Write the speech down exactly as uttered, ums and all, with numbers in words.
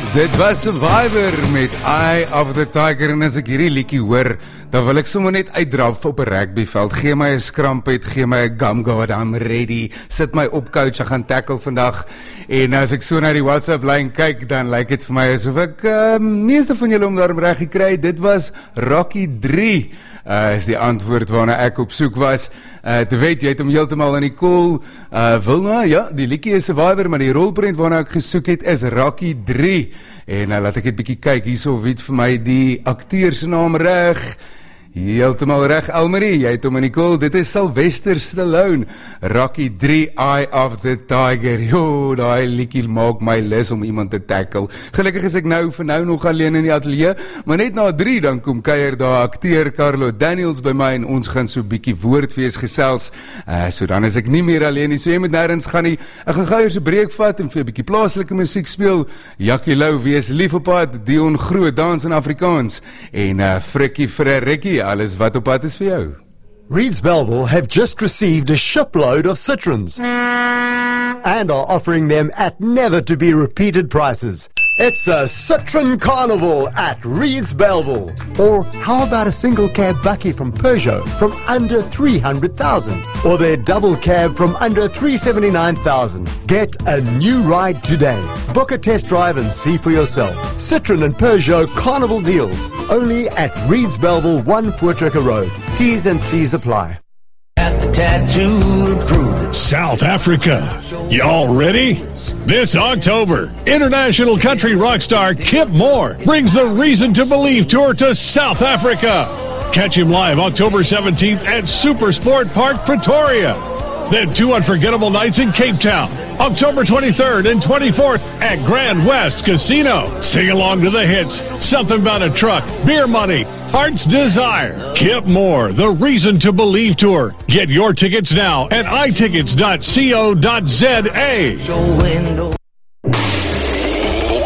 Dit was Survivor met Eye of the Tiger en as ek hierdie liedjie hoor, dan wil ek sommer net uitdraf op 'n rugbyveld. Gee my 'n skrampet, gee my 'n gum guard, I'm ready. Sit my op coach, ek gaan tackle vandag. En as ek so na die WhatsApp lyn kyk, dan lyk dit vir my asof ek uh, meeste van julle om daarom reg gekry. Dit was Rocky drie. Uh, is die antwoord waarna ek op soek was. Uh, te weet, jy het hom heeltemal in die koel. Uh, Wilna, ja, die liedjie is Survivor, maar die rolprent waarna ek gesoek het is Rocky drie. En uh, laat ek net bietjie kyk, hierso weet vir my die akteur se naam reg. Heeltemal reg, Elmarie, jy het hom in die koel. Dit is Sylvester Stallone. Rocky drie, Eye of the Tiger. Jo, daai liedjie maak my lus om iemand te tackle. Gelukkig is ek nou vir nou nog alleen in die ateljee, maar net na drie dan kom kuier daar akteur Carlo Daniels by my en ons gaan so bietjie woordfees gesels. Uh, so dan is ek nie meer alleen nie, so jy moet nêrens gaan nie. Ek gaan gou eers 'n breek vat en vir 'n bietjie plaaslike musiek speel. Jackie Lou, wees lief op pad, Dion Groot, dans in Afrikaans en uh, Frikkie Frederickie, alles wat op pad is vir jou. Reeds Belleville have just received a shipload of citrons and are offering them at never-to-be-repeated prices. It's a Citron Carnival at Reeds Belleville. Or how about a single cab Bucky from Peugeot from under three hundred thousand? Or their double cab from under three hundred seventy-nine thousand? Get a new ride today. Book a test drive and see for yourself. Citroen and Peugeot Carnival deals. Only at Reeds Belleville, one Voortrekker Road. T's and C's apply. At the tattoo approved. South Africa. Y'all ready? This October, international country rock star Kip Moore brings the Reason to Believe tour to South Africa. Catch him live October seventeenth at Super Sport Park, Pretoria. Then two unforgettable nights in Cape Town, October twenty-third and twenty-fourth at Grand West Casino. Sing along to the hits, Something About a Truck, Beer Money, Heart's Desire. Kip Moore, the Reason to Believe tour. Get your tickets now at i tickets dot co dot za. Show window.